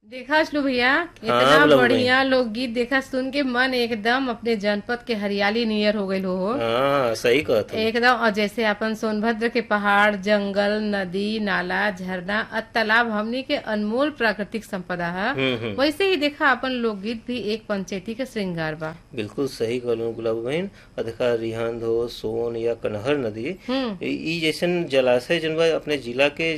देखा लो भैया, हाँ इतना बोला भाई। बढ़िया लोकगीत देखा सुन के मन एकदम अपने जनपद के हरियाली नियर हो गईल हो। हाँ सही कहत हूँ। एकदम। और जैसे अपन सोनभद्र के पहाड़, जंगल, नदी नाला, झरना और तालाब हमनी के अनमोल प्राकृतिक संपदा है, हम्म। वैसे ही देखा अपन लोकगीत भी एक पंचायती के श्रृंगार बा। बिल्कुल सही कहलू गुलाब बहन। और देखा रिहंद हो, सोन या कनहर नदी, हम्म। ई जैसन जलाशय जन बा अपने जिला के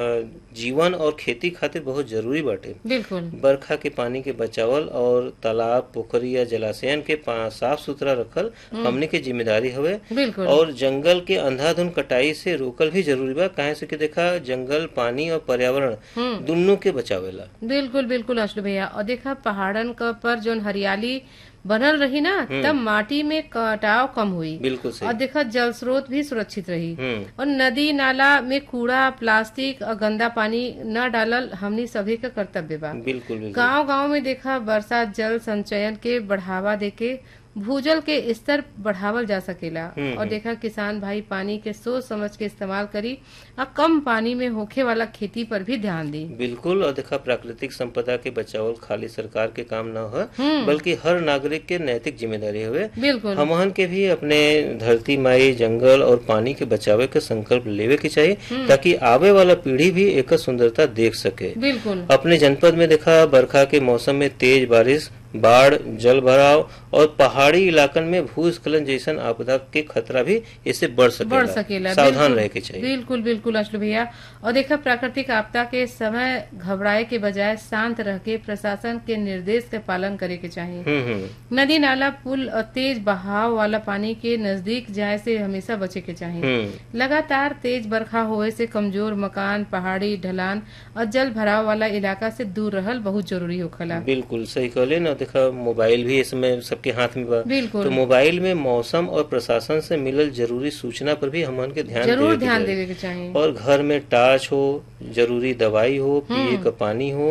जीवन और खेती खातिर बहुत जरूरी बाटे। बिल्कुल बरखा के पानी के बचावल और तालाब, पोखरी या जलाशयन के साफ सुथरा रखल हमनी के जिम्मेदारी हवे। बिल्कुल और जंगल के अंधाधुंध कटाई से रोकल भी जरूरी बा, काहे से कि देखा जंगल पानी और पर्यावरण दुन्नु के बचावेला। बिल्कुल बिल्कुल अशलू भैया। और देखा पहाड़न पर जो हरियाली बनल रही ना, तब माटी में कटाव कम हुई। बिल्कुल और सही। देखा जल स्रोत भी सुरक्षित रही। हम्म। और नदी नाला में कूड़ा, प्लास्टिक और गंदा पानी न डालल हमनी सभी का कर्तव्य बा। बिल्कुल बिल्कुल। गांव गांव में देखा बरसात जल संचयन के बढ़ावा देके भूजल के स्तर बढ़ावल जा सकेला। और देखा किसान भाई पानी के सोच समझ के इस्तेमाल करी और कम पानी में होखे वाला खेती पर भी ध्यान दी। बिल्कुल। और देखा प्राकृतिक संपदा के बचावल खाली सरकार के काम न हो, बल्कि हर नागरिक के नैतिक जिम्मेदारी हवे। बिल्कुल हमहन के भी अपने धरती माई, जंगल और पानी के बचावे के संकल्प लेवे के चाहिए, ताकि आवे वाला पीढ़ी भी एक सुंदरता देख सके। बिल्कुल अपने जनपद में देखा बरखा के मौसम में तेज बारिश, बाढ़, जल भराव और पहाड़ी इलाकन में भूस्खलन जैसन आपदा के खतरा भी इससे बढ़ सकेला। सावधान बिल्कुल रहे के चाहिए। बिल्कुल बिल्कुल अशलू भैया। और देखा प्राकृतिक आपदा के समय घबराए के बजाय शांत रह के प्रशासन के निर्देश के पालन करे के चाहिए। नदी नाला, पुल और तेज बहाव वाला पानी के नजदीक जाए से हमेशा बचे के चाहिए। लगातार तेज बरखा होए से कमजोर मकान, पहाड़ी ढलान और जल भराव वाला इलाका से दूर रहल बहुत जरूरी होखला। बिल्कुल सही कहले ना। देखा मोबाइल भी इसमें सबके हाथ में बा, बिल्कुल तो मोबाइल में मौसम और प्रशासन से मिलल जरूरी सूचना पर भी हमन के जरूर ध्यान देवे देवे के चाहिए। और घर में टार्च हो, जरूरी दवाई हो, पिए का पानी हो,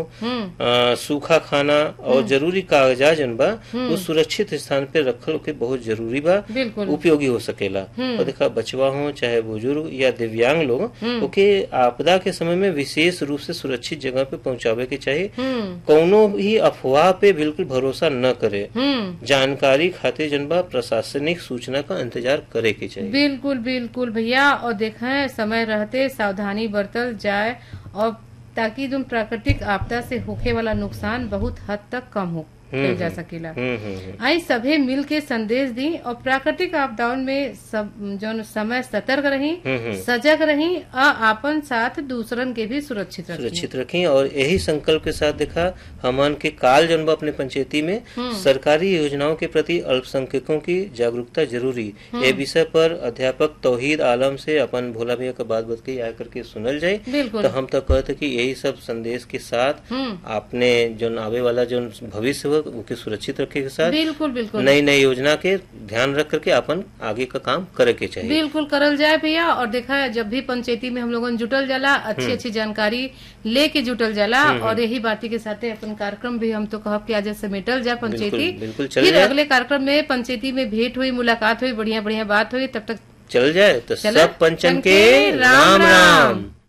सूखा खाना और जरूरी कागजात जन बा वो सुरक्षित स्थान पे रखल के बहुत जरूरी बा, बिल्कुल उपयोगी हो सकेला। और देखा बचवा हो चाहे बुजुर्ग या दिव्यांग लोग, ओके आपदा के समय में विशेष रूप से सुरक्षित जगह पे पहुंचावे के चाहिए। कौनो भी अफवाह पे बिल्कुल भरोसा न करे। जानकारी खातिर जनबा प्रशासनिक सूचना का इंतजार करे के चाहिए। बिल्कुल बिल्कुल भैया। और देखें समय रहते सावधानी बरतल जाए, और ताकि तुम प्राकृतिक आपदा से होखे वाला नुकसान बहुत हद तक कम हो जा सकेला। आई सभे मिल के संदेश दी और प्राकृतिक आपदाओं में सब जो समय सतर्क रही, सजग रही और आपन साथ दूसरन के भी सुरक्षित रखी। और यही संकल्प के साथ देखा हमन के काल जनबा अपने पंचायती में सरकारी योजनाओं के प्रति अल्पसंख्यकों की जागरूकता जरूरी। ये विषय पर अध्यापक तौहीद आलम से अपन भोला भैया का बात बत के आकर करके सुनल जाए। तो हम तो कहते कि यही सब संदेश के साथ आपने जो आवे वाला जो भविष्य हो उनके सुरक्षित रखे के साथ बिल्कुल बिल्कुल नई नई योजना के ध्यान रख करके अपन आगे का काम करे के चाहिए। बिल्कुल करल जाए भैया। और देखा है जब भी पंचायती में हम लोगन जुटल जाला, अच्छी अच्छी जानकारी लेके जुटल जाला। और यही बाती के साथ अपन कार्यक्रम भी हम तो कहब कि आज समेटल जाए पंचायती। बिल्कुल फिर अगले कार्यक्रम में पंचायती में भेंट हुई, मुलाकात हुई, बढ़िया बढ़िया बात हुई। तब तक चल जाए तो सब पंचन के राम राम।